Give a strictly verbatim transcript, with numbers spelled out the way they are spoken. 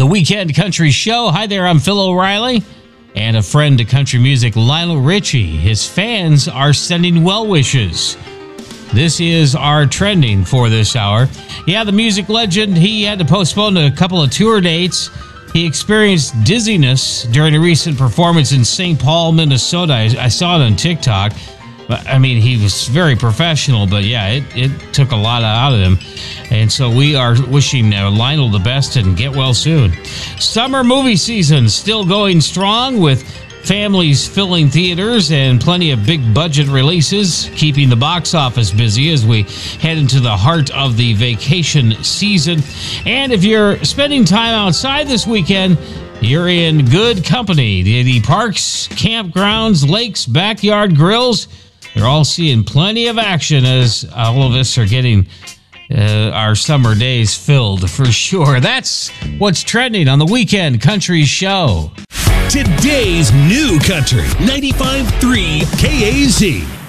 the Weekend Country Show. Hi there, I'm Phil O'Reilly, and a friend to country music, Lionel Richie. His fans are sending well wishes. This is our trending for this hour. Yeah, the music legend, he had to postpone a couple of tour dates. He experienced dizziness during a recent performance in Saint Paul, Minnesota. I, I saw it on TikTok. But, I mean, he was very professional, but yeah, it, it took a lot out of him. And so we are wishing uh, Lionel the best and get well soon. Summer movie season still going strong with families filling theaters and plenty of big budget releases, keeping the box office busy as we head into the heart of the vacation season. And if you're spending time outside this weekend, you're in good company. The, the parks, campgrounds, lakes, backyard grills, they're all seeing plenty of action as all of us are getting uh, our summer days filled for sure. That's what's trending on the Weekend Country Show. Today's new country, ninety-five point three K A Z.